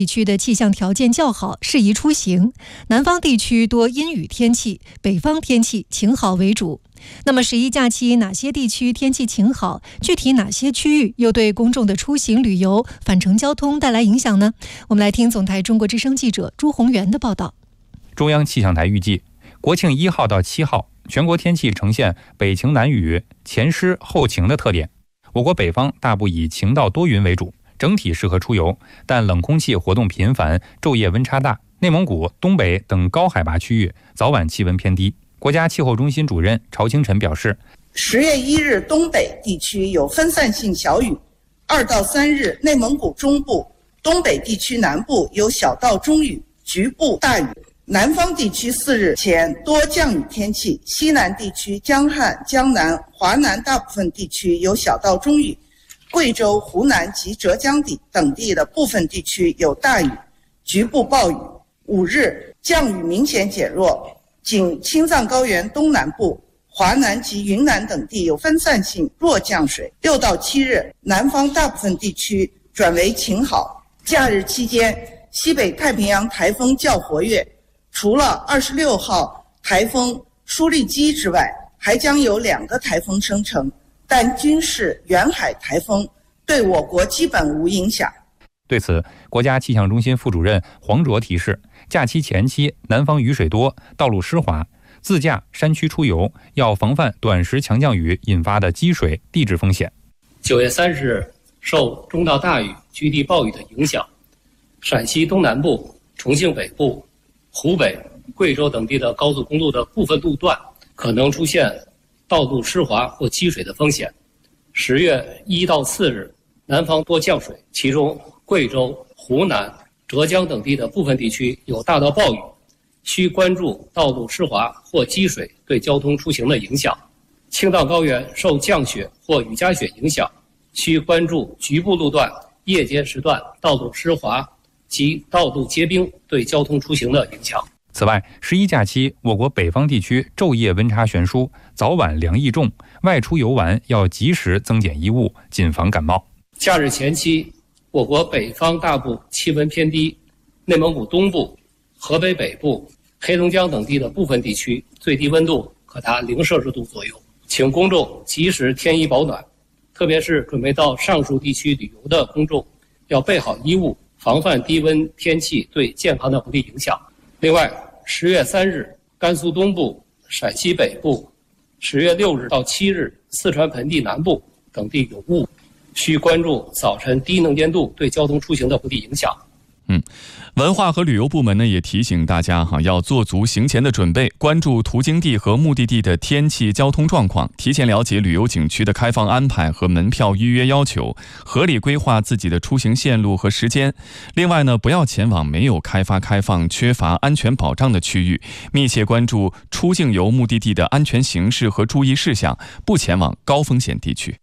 地区的气象条件较好，适宜出行。南方地区多阴雨天气，北方天气晴好为主。那么11假期哪些地区天气晴好？具体哪些区域又对公众的出行旅游、返程交通带来影响呢？我们来听总台中国之声记者朱宏元的报道。 中央气象台预计，国庆1号到7号，全国天气呈现北晴南雨、前湿后晴的特点。我国北方大部以晴到多云为主，整体适合出游，但冷空气活动频繁，昼夜温差大。内蒙古、东北等高海拔区域早晚气温偏低。国家气候中心主任曹清晨表示 ，10月1日东北地区有分散性小雨，2到3日内蒙古中部、东北地区南部有小到中雨，局部大雨。南方地区4日前多降雨天气，西南地区江汉、江南、华南大部分地区有小到中雨，贵州、湖南及浙江等地的部分地区有大雨，局部暴雨。5日降雨明显减弱，仅青藏高原东南部、华南及云南等地有分散性弱降水。6到7日，南方大部分地区转为晴好。假日期间，西北太平洋台风较活跃，除了26号台风舒力基之外，还将有2个台风生成，但均是远海台风，对我国基本无影响。 对此，国家气象中心副主任黄卓提示，假期前期南方雨水多，道路湿滑，自驾山区出游要防范短时强降雨引发的积水、地质风险。 9月30日，受中到大雨、局地暴雨的影响，陕西东南部、重庆北部、湖北、贵州等地的高速公路的部分路段可能出现道路湿滑或积水的风险。10月1到4日，南方多降水，其中贵州、湖南、浙江等地的部分地区有大到暴雨，需关注道路湿滑或积水对交通出行的影响。青藏高原受降雪或雨夹雪影响，需关注局部路段夜间时段道路湿滑及道路结冰对交通出行的影响。 此外，11假期我国北方地区昼夜温差悬殊，早晚凉意重，外出游玩要及时增减衣物，谨防感冒。 假日前期，我国北方大部气温偏低，内蒙古东部、河北北部、黑龙江等地的部分地区最低温度可达0摄氏度左右，请公众及时添衣保暖，特别是准备到上述地区旅游的公众要备好衣物，防范低温天气对健康的不利影响。另外，10月3日，甘肃东部、陕西北部；10月6日到7日，四川盆地南部等地有雾，需关注早晨低能见度对交通出行的不利影响。 文化和旅游部门呢也提醒大家要做足行前的准备，关注途经地和目的地的天气、交通状况，提前了解旅游景区的开放安排和门票预约要求，合理规划自己的出行线路和时间。另外呢，不要前往没有开放、缺乏安全保障的区域，密切关注出境游目的地的安全形势和注意事项，不前往高风险地区。